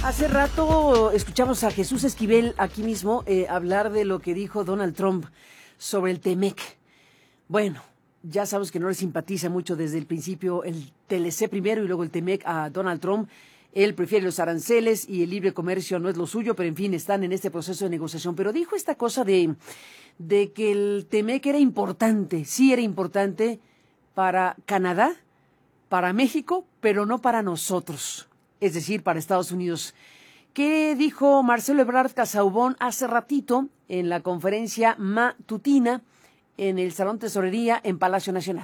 Hace rato escuchamos a Jesús Esquivel aquí mismo hablar de lo que dijo Donald Trump sobre el TEMEC. Bueno, ya sabes que no le simpatiza mucho desde el principio el TLC primero y luego el TEMEC a Donald Trump. Él prefiere los aranceles y el libre comercio no es lo suyo, pero en fin, están en este proceso de negociación. Pero dijo esta cosa de que el TEMEC era importante, sí era importante para Canadá, para México, pero no para nosotros, es decir, para Estados Unidos. ¿Qué dijo Marcelo Ebrard Casaubon hace ratito en la conferencia matutina en el Salón Tesorería en Palacio Nacional?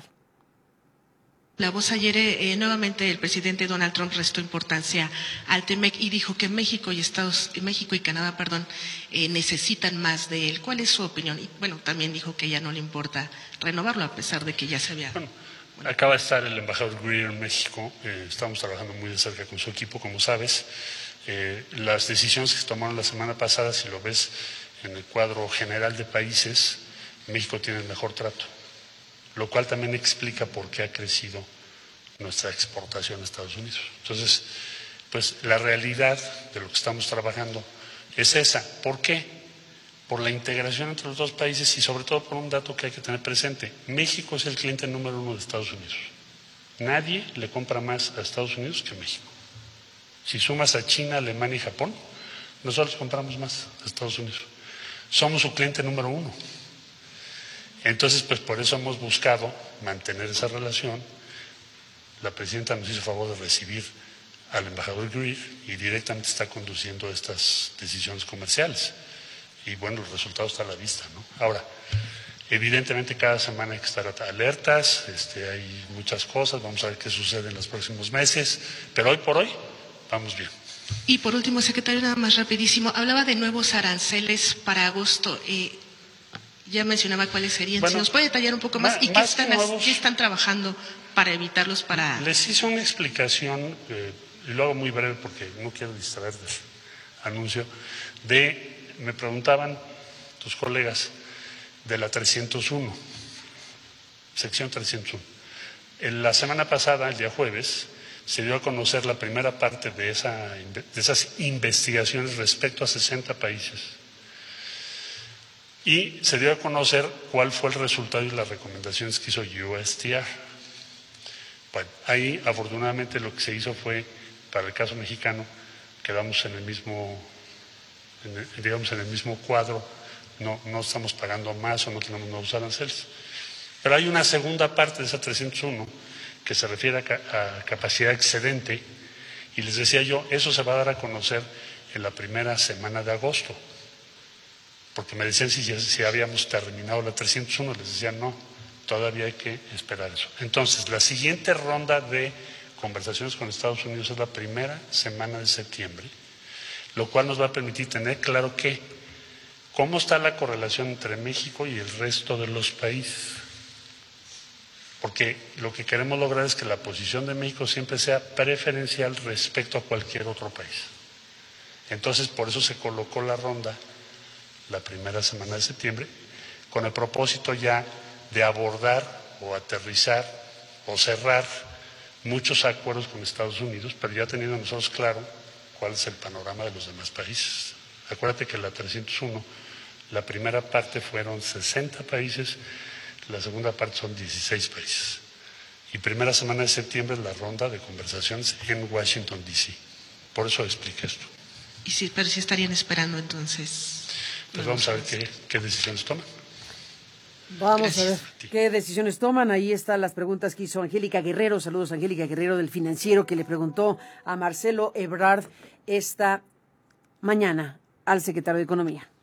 La voz ayer, nuevamente el presidente Donald Trump restó importancia al TEMEC y dijo que México y Canadá, necesitan más de él. ¿Cuál es su opinión? Y bueno, también dijo que ya no le importa renovarlo a pesar de que ya se había... Bueno, acaba de estar el embajador Greer en México. Estamos trabajando muy de cerca con su equipo, como sabes. Las decisiones que se tomaron la semana pasada, si lo ves en el cuadro general de países, México tiene el mejor trato, lo cual también explica por qué ha crecido nuestra exportación a Estados Unidos. Entonces, pues la realidad de lo que estamos trabajando es esa. ¿Por qué? Por la integración entre los dos países y sobre todo por un dato que hay que tener presente. México es el cliente número 1 de Estados Unidos. Nadie le compra más a Estados Unidos que México. Si sumas a China, Alemania y Japón, nosotros compramos más a Estados Unidos. Somos su cliente número 1. Entonces, pues por eso hemos buscado mantener esa relación. La presidenta nos hizo favor de recibir al embajador Greer y directamente está conduciendo estas decisiones comerciales. Y bueno, el resultado está a la vista, ¿no? Ahora, evidentemente cada semana hay que estar alertas, hay muchas cosas, vamos a ver qué sucede en los próximos meses, pero hoy por hoy vamos bien. Y por último, secretario, nada más rapidísimo, hablaba de nuevos aranceles para agosto. Ya mencionaba cuáles serían. Bueno, si nos puede detallar un poco más y qué están trabajando para evitarlos. Les hice una explicación, y lo hago muy breve porque no quiero distraer del anuncio, me preguntaban tus colegas de la 301, sección 301. En la semana pasada, el día jueves, se dio a conocer la primera parte de esas investigaciones respecto a 60 países. Y se dio a conocer cuál fue el resultado y las recomendaciones que hizo USTR. Bueno, ahí afortunadamente lo que se hizo fue, para el caso mexicano, quedamos en el mismo cuadro, no estamos pagando más o no tenemos nuevos aranceles. Pero hay una segunda parte de esa 301 que se refiere a capacidad excedente y les decía yo, eso se va a dar a conocer en la primera semana de agosto. Porque me decían si habíamos terminado la 301, les decía no, todavía hay que esperar eso. Entonces, la siguiente ronda de conversaciones con Estados Unidos es la primera semana de septiembre, lo cual nos va a permitir tener claro cómo está la correlación entre México y el resto de los países. Porque lo que queremos lograr es que la posición de México siempre sea preferencial respecto a cualquier otro país. Entonces, por eso se colocó la ronda la primera semana de septiembre, con el propósito ya de abordar o aterrizar o cerrar muchos acuerdos con Estados Unidos, pero ya teniendo nosotros claro cuál es el panorama de los demás países. Acuérdate que la 301, la primera parte fueron 60 países, la segunda parte son 16 países. Y primera semana de septiembre es la ronda de conversaciones en Washington, D.C. Por eso expliqué esto. Pero sí estarían esperando entonces... Pues vamos a ver qué decisiones toman. Vamos a ver qué decisiones toman. Ahí están las preguntas que hizo Angélica Guerrero. Saludos, Angélica Guerrero del Financiero, que le preguntó a Marcelo Ebrard esta mañana al secretario de Economía.